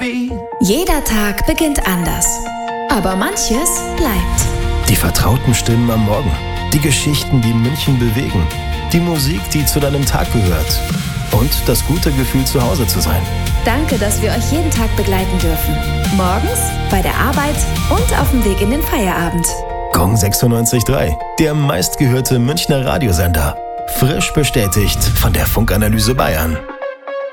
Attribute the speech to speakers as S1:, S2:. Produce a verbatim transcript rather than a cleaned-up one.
S1: Jeder Tag beginnt anders, aber manches bleibt.
S2: Die vertrauten Stimmen am Morgen, die Geschichten, die München bewegen, die Musik, die zu deinem Tag gehört und das gute Gefühl, zu Hause zu sein.
S1: Danke, dass wir euch jeden Tag begleiten dürfen. Morgens, bei der Arbeit und auf dem Weg in den Feierabend.
S2: Gong sechsundneunzig Komma drei, der meistgehörte Münchner Radiosender. Frisch bestätigt von der Funkanalyse Bayern.